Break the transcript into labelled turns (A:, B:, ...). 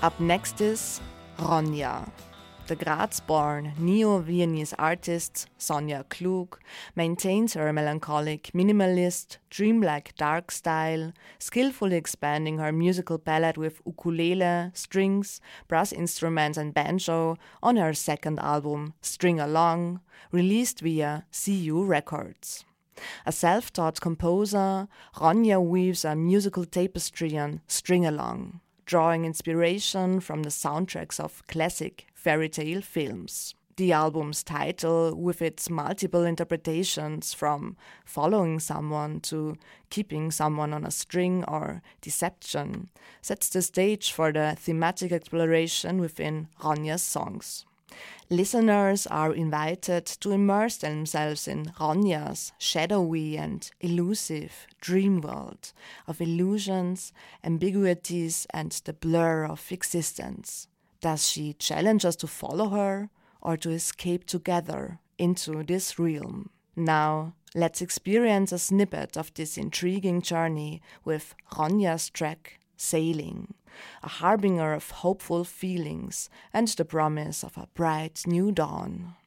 A: Up next is Ronja. The Graz-born neo-Viennese artist Sonja Klug maintains her melancholic, minimalist, dreamlike dark style, skillfully expanding her musical palette with ukulele, strings, brass instruments and banjo on her second album, String Along, released via CU Records. A self-taught composer, Ronja weaves a musical tapestry on String Along, drawing inspiration from the soundtracks of classic fairy tale films. The album's title, with its multiple interpretations from following someone to keeping someone on a string or deception, sets the stage for the thematic exploration within Ronja's songs. Listeners are invited to immerse themselves in Ronja's shadowy and elusive dream world of illusions, ambiguities, and the blur of existence. Does she challenge us to follow her or to escape together into this realm? Now, let's experience a snippet of this intriguing journey with Ronja's track Sailing, a harbinger of hopeful feelings and the promise of a bright new dawn.